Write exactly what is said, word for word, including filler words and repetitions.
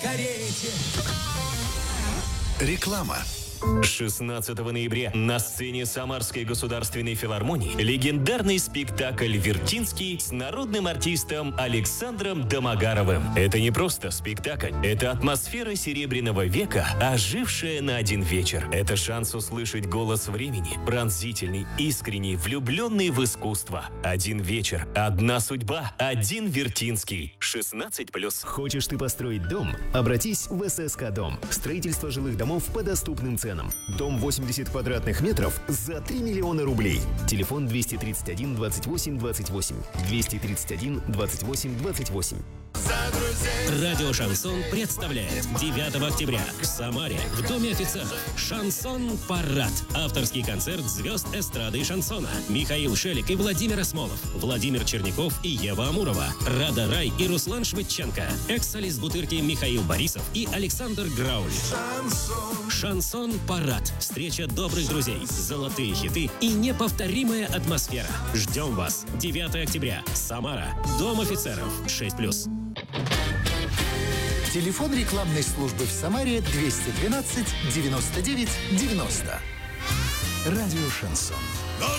карете. Реклама. шестнадцатого ноября на сцене Самарской государственной филармонии легендарный спектакль «Вертинский» с народным артистом Александром Домогаровым. Это не просто спектакль, это атмосфера Серебряного века, ожившая на один вечер. Это шанс услышать голос времени, пронзительный, искренний, влюбленный в искусство. Один вечер, одна судьба, один Вертинский. шестнадцать плюс. Хочешь ты построить дом? Обратись в эс эс ка Дом. Строительство жилых домов по доступным ценам. Дом восемьдесят квадратных метров за три миллиона рублей. Телефон двести тридцать один двадцать восемь двадцать восемь. двести тридцать один двадцать восемь двадцать восемь. Радио «Шансон» представляет девятого октября в Самаре в Доме офицеров «Шансон-парад». Авторский концерт звезд эстрады и шансона. Михаил Шелик и Владимир Осмолов, Владимир Черняков и Ева Амурова, Рада Рай и Руслан Швыдченко, экс-солист Бутырки Михаил Борисов и Александр Грауль. «Шансон-парад». Встреча добрых друзей, золотые хиты и неповторимая атмосфера. Ждем вас. девятого октября. Самара. Дом офицеров. шесть плюс. Телефон рекламной службы в Самаре двести двенадцать девяносто девять девяносто. Радио «Шансон».